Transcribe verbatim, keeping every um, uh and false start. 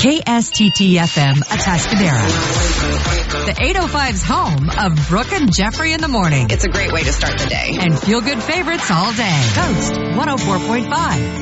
K S T T F M Atascadero. The eight oh five's home of Brooke and Jeffrey in the morning. It's a great way to start the day. And feel-good favorites all day. Coast one oh four point five.